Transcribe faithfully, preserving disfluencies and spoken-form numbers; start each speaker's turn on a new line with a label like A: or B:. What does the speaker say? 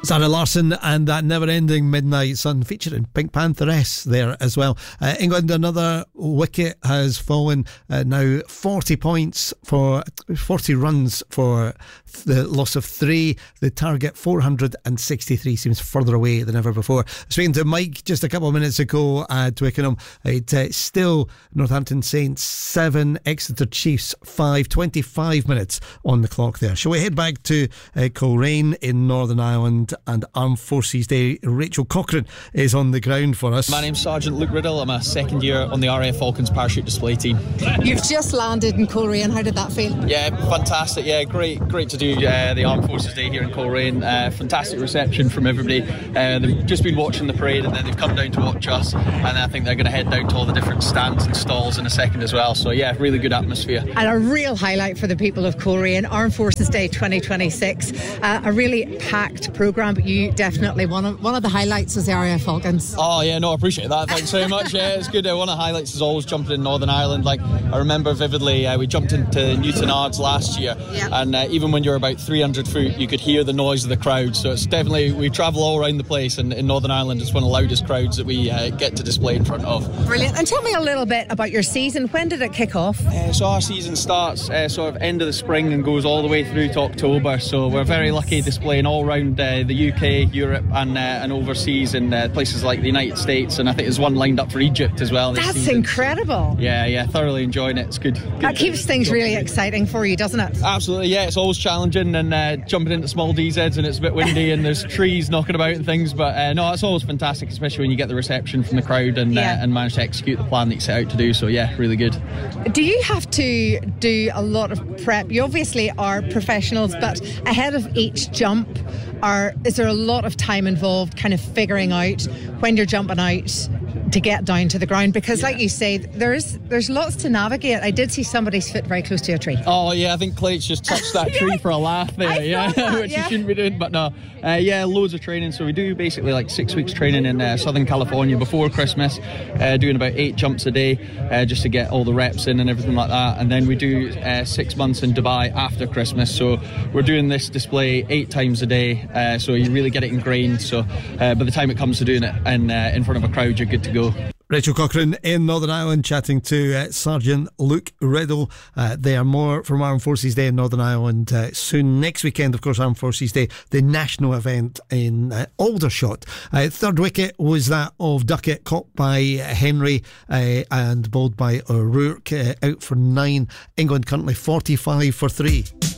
A: Zara Larsson and that never-ending Midnight Sun featuring Pink Pantheress there as well. Uh, England, another wicket has fallen. Uh, now forty points for forty runs for the loss of three. The target four hundred sixty-three seems further away than ever before. Speaking to Mike just a couple of minutes ago at Twickenham, it uh, still Northampton Saints seven, Exeter Chiefs five. twenty-five minutes on the clock there. Shall we head back to uh, Coleraine in Northern Ireland? And Armed Forces Day. Rachel Cochrane is on the ground for us.
B: My name's Sergeant Luke Riddle. I'm a second year on the R A F Falcons parachute display team.
C: You've just landed in Coleraine. How did that feel?
B: Yeah, fantastic. Yeah, great great to do uh, the Armed Forces Day here in Coleraine. Uh, fantastic reception from everybody. Uh, they've just been watching the parade and then they've come down to watch us, and I think they're going to head down to all the different stands and stalls in a second as well. So yeah, really good atmosphere.
C: And a real highlight for the people of Coleraine, Armed Forces Day twenty twenty-six. Uh, a really packed programme, but you definitely one of one of the highlights was the R A F Falcons.
B: Oh yeah, no, I appreciate that. Thanks very much. Yeah, it's good. Uh, one of the highlights is always jumping in Northern Ireland. Like I remember vividly, uh, we jumped into Newtonards last year,
C: yeah.
B: and uh, even when you're about three hundred foot, you could hear the noise of the crowd. So it's definitely, we travel all around the place, and in Northern Ireland, it's one of the loudest crowds that we uh, get to display in front of.
C: Brilliant. And tell me a little bit about your season. When did it kick off?
B: Uh, so our season starts uh, sort of end of the spring and goes all the way through to October. So we're very lucky displaying all around uh, the U K, Europe, and uh, and overseas in uh, places like the United States, and I think there's one lined up for Egypt as well this
C: That's
B: season.
C: Incredible.
B: Yeah, yeah, thoroughly enjoying it. It's good. good
C: that keeps things really exciting for you, doesn't it?
B: Absolutely, yeah. It's always challenging, and uh, jumping into small D Zs, and it's a bit windy and there's trees knocking about and things, but uh, no, it's always fantastic, especially when you get the reception from the crowd and
C: yeah.
B: uh, and manage to execute the plan that you set out to do. So yeah, really good.
C: Do you have to do a lot of prep? You obviously are professionals, but ahead of each jump, are is there a lot of time involved kind of figuring out when you're jumping out to get down to the ground? Because yeah. like you say, there's there's lots to navigate. I did see somebody's foot very close to a tree.
B: Oh yeah, I think Clay's just touched that tree for a laugh there, yeah,
C: that,
B: which
C: yeah.
B: you shouldn't be doing, but no, uh, yeah, loads of training. So we do basically like six weeks training in uh, Southern California before Christmas, uh, doing about eight jumps a day, uh, just to get all the reps in and everything like that. And then we do uh, six months in Dubai after Christmas. So we're doing this display eight times a day, uh, so you really get it ingrained. So uh, by the time it comes to doing it in, uh, in front of a crowd, you're good to go.
A: Rachel Cochrane in Northern Ireland chatting to uh, Sergeant Luke Riddle. Uh, there are more from Armed Forces Day in Northern Ireland uh, soon. Next weekend, of course, Armed Forces Day, the national event in uh, Aldershot. Uh, third wicket was that of Duckett, caught by Henry uh, and bowled by O'Rourke. Uh, out for nine. England currently forty-five for three.